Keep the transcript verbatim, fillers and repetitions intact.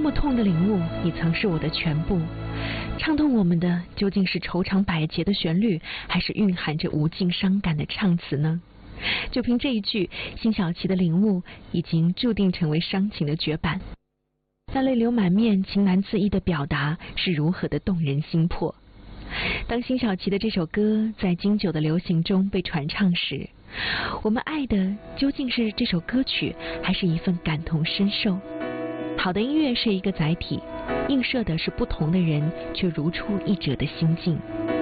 么痛的领悟，你曾是我的全部。唱动我们的究竟是愁肠百结的旋律，还是蕴含着无尽伤感的唱词呢？就凭这一句，辛晓琪的领悟已经注定成为伤情的绝版。那泪流满面、情难自抑的表达是如何的动人心魄。当辛晓琪的这首歌在经久的流行中被传唱时，我们爱的究竟是这首歌曲，还是一份感同身受？好的音乐是一个载体，映射的是不同的人，却如出一辙的心境。